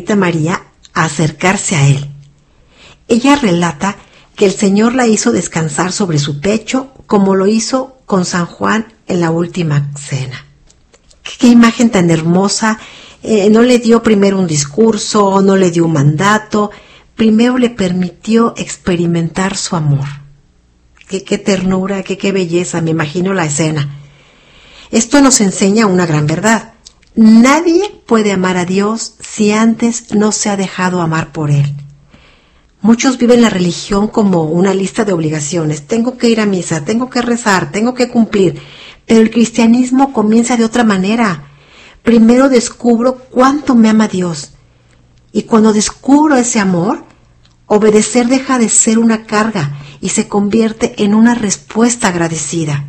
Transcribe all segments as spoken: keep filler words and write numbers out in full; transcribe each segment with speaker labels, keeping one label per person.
Speaker 1: Margarita María a acercarse a él. Ella relata que el Señor la hizo descansar sobre su pecho, como lo hizo con San Juan en la última cena. Qué, qué imagen tan hermosa. Eh, no le dio primero un discurso, no le dio un mandato, primero le permitió experimentar su amor. Qué, qué ternura, qué, qué belleza, me imagino la escena. Esto nos enseña una gran verdad. Nadie puede amar a Dios si antes no se ha dejado amar por Él. Muchos viven la religión como una lista de obligaciones. Tengo que ir a misa, tengo que rezar, tengo que cumplir. Pero el cristianismo comienza de otra manera. Primero descubro cuánto me ama Dios. Y cuando descubro ese amor, obedecer deja de ser una carga y se convierte en una respuesta agradecida.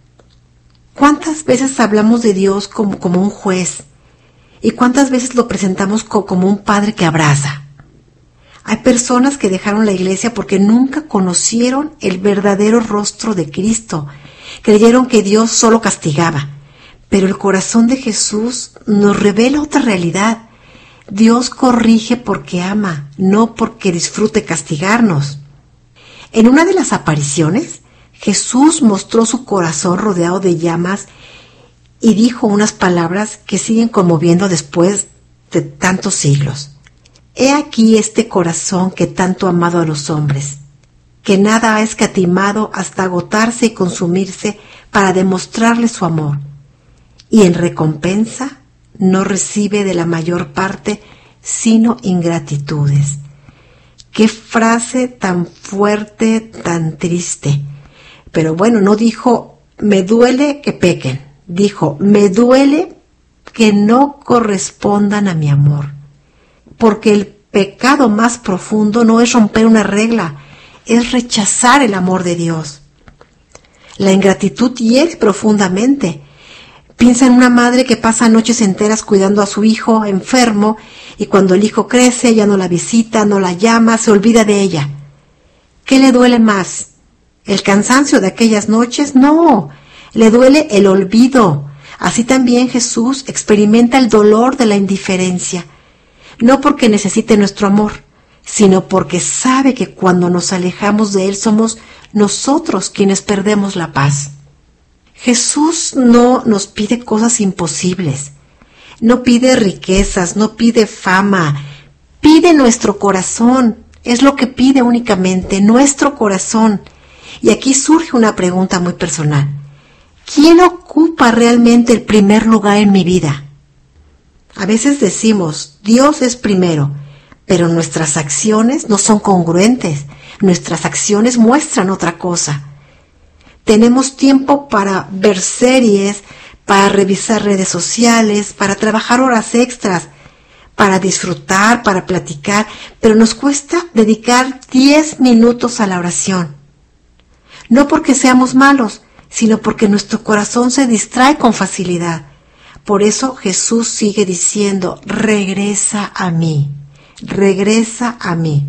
Speaker 1: ¿Cuántas veces hablamos de Dios como, como un juez? ¿Y cuántas veces lo presentamos co- como un padre que abraza? Hay personas que dejaron la iglesia porque nunca conocieron el verdadero rostro de Cristo. Creyeron que Dios solo castigaba. Pero el corazón de Jesús nos revela otra realidad. Dios corrige porque ama, no porque disfrute castigarnos. En una de las apariciones, Jesús mostró su corazón rodeado de llamas y dijo unas palabras que siguen conmoviendo después de tantos siglos. He aquí este corazón que tanto ha amado a los hombres, que nada ha escatimado hasta agotarse y consumirse para demostrarle su amor, y en recompensa no recibe de la mayor parte sino ingratitudes. Qué frase tan fuerte, tan triste. Pero bueno, no dijo, me duele que pequen. Dijo, me duele que no correspondan a mi amor. Porque el pecado más profundo no es romper una regla, es rechazar el amor de Dios. La ingratitud hiere profundamente. Piensa en una madre que pasa noches enteras cuidando a su hijo enfermo y cuando el hijo crece ya no la visita, no la llama, se olvida de ella. ¿Qué le duele más? ¿El cansancio de aquellas noches? No, le duele el olvido. Así también Jesús experimenta el dolor de la indiferencia, no porque necesite nuestro amor, sino porque sabe que cuando nos alejamos de Él somos nosotros quienes perdemos la paz. Jesús no nos pide cosas imposibles, no pide riquezas, no pide fama, pide nuestro corazón, es lo que pide únicamente, nuestro corazón. Y aquí surge una pregunta muy personal. ¿Quién ocupa realmente el primer lugar en mi vida? A veces decimos, Dios es primero, pero nuestras acciones no son congruentes, nuestras acciones muestran otra cosa. Tenemos tiempo para ver series, para revisar redes sociales, para trabajar horas extras, para disfrutar, para platicar, pero nos cuesta dedicar diez minutos a la oración. No porque seamos malos, sino porque nuestro corazón se distrae con facilidad. Por eso Jesús sigue diciendo, regresa a mí, regresa a mí.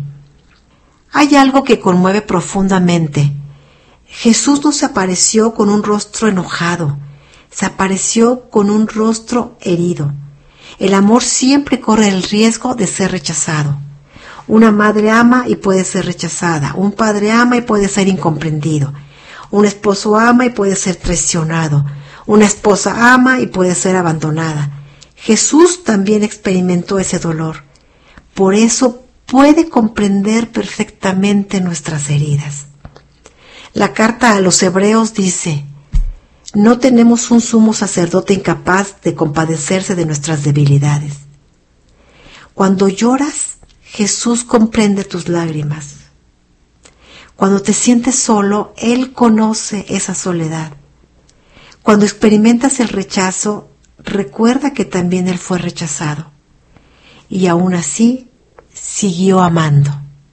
Speaker 1: Hay algo que conmueve profundamente. Jesús no se apareció con un rostro enojado, se apareció con un rostro herido. El amor siempre corre el riesgo de ser rechazado. Una madre ama y puede ser rechazada, un padre ama y puede ser incomprendido, un esposo ama y puede ser traicionado, una esposa ama y puede ser abandonada. Jesús también experimentó ese dolor. Por eso puede comprender perfectamente nuestras heridas. La carta a los Hebreos dice, no tenemos un sumo sacerdote incapaz de compadecerse de nuestras debilidades. Cuando lloras, Jesús comprende tus lágrimas. Cuando te sientes solo, Él conoce esa soledad. Cuando experimentas el rechazo, recuerda que también Él fue rechazado. Y aún así, siguió amando.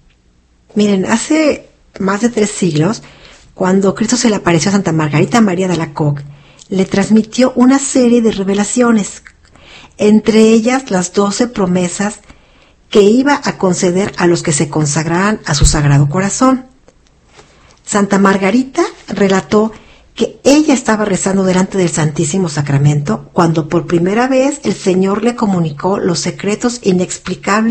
Speaker 1: Miren, hace más de tres siglos, cuando Cristo se le apareció a Santa Margarita María de Alacoque, le transmitió una serie de revelaciones, entre ellas las doce promesas que iba a conceder a los que se consagraran a su Sagrado Corazón. Santa Margarita relató que ella estaba rezando delante del Santísimo Sacramento cuando por primera vez el Señor le comunicó los secretos inexplicables